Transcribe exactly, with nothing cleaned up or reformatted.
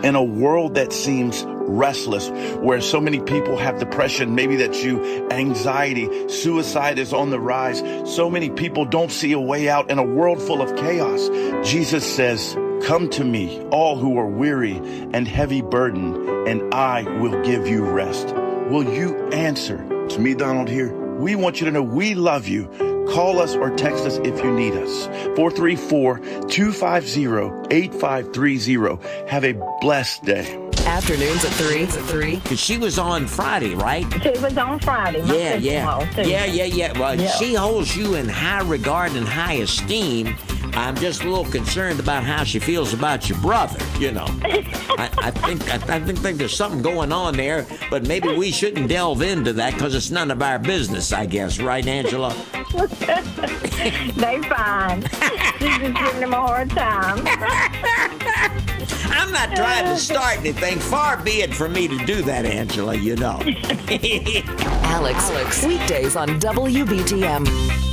In a world that seems restless, where so many people have depression, maybe that's you, anxiety, suicide is on the rise. So many people don't see a way out in a world full of chaos. Jesus says, come to me, all who are weary and heavy burdened, and I will give you rest. Will you answer? To me, Donald, here, we want you to know we love you. Call us or text us if you need us. four three four, two five zero, eight five three zero. Have a blessed day. Afternoons at three. At three. Because she was on Friday, right? She was on Friday. My Yeah, yeah. sister-in-law, too. Yeah, yeah, yeah. Well, Yeah. she holds you in high regard and high esteem. I'm just a little concerned about how she feels about your brother, you know. I, I think I, I think, think there's something going on there, but maybe we shouldn't delve into that because it's none of our business, I guess. Right, Angela? They fine. She's just giving them a hard time. I'm not trying to start anything. Far be it from me to do that, Angela, you know. Alex, Alex. Weekdays on W B T M.